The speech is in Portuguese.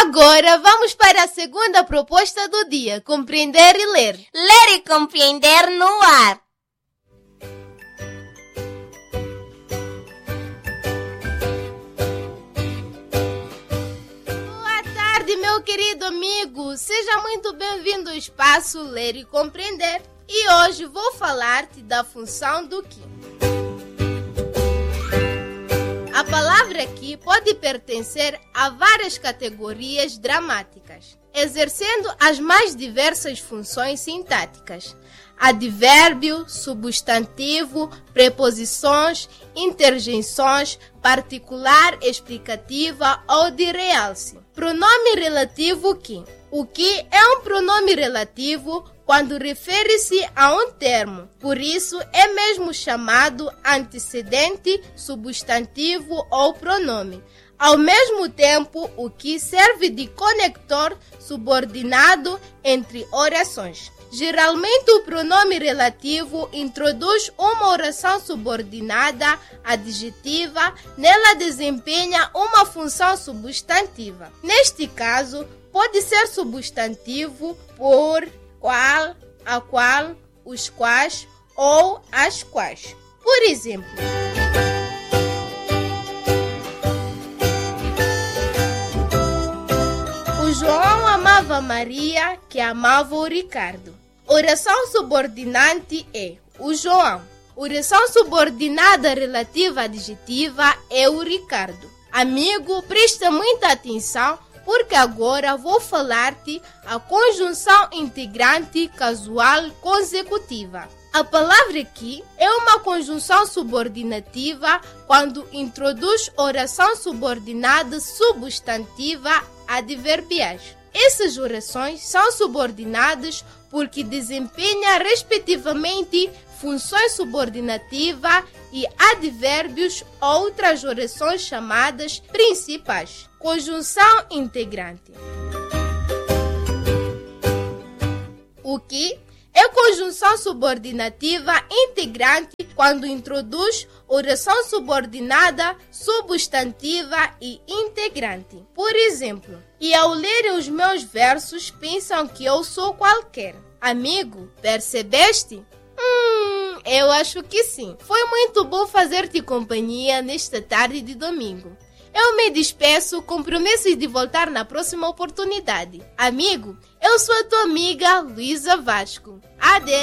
Agora vamos para a segunda proposta do dia, compreender e ler. Ler e compreender no ar. Boa tarde, meu querido amigo. Seja muito bem-vindo ao espaço Ler e Compreender. E hoje vou falar-te da função do que. A palavra aqui pode pertencer a várias categorias dramáticas, exercendo as mais diversas funções sintáticas: advérbio, substantivo, preposições, interjeições, particular, explicativa ou de realce. Pronome relativo que. O que é um pronome relativo quando refere-se a um termo, por isso é mesmo chamado antecedente, substantivo ou pronome. Ao mesmo tempo, o que serve de conector subordinado entre orações. Geralmente, o pronome relativo introduz uma oração subordinada adjetiva, nela desempenha uma função substantiva. Neste caso, pode ser substantivo por, qual, a qual, os quais ou as quais. Por exemplo, o João amava Maria, que amava o Ricardo. Oração subordinante é o João. Oração subordinada relativa adjetiva é o Ricardo. Amigo, presta muita atenção, porque agora vou falar-te a conjunção integrante casual consecutiva. A palavra aqui é uma conjunção subordinativa quando introduz oração subordinada substantiva adverbiais. Essas orações são subordinadas porque desempenham respectivamente funções subordinativa e advérbios, outras orações chamadas principais. Conjunção integrante. O que é conjunção subordinativa integrante quando introduz oração subordinada, substantiva e integrante. Por exemplo, e ao lerem os meus versos pensam que eu sou qualquer. Amigo, percebeste? Eu acho que sim. Foi muito bom fazer-te companhia nesta tarde de domingo. Eu me despeço com promessas de voltar na próxima oportunidade. Amigo, eu sou a tua amiga Luísa Vasco. Adeus!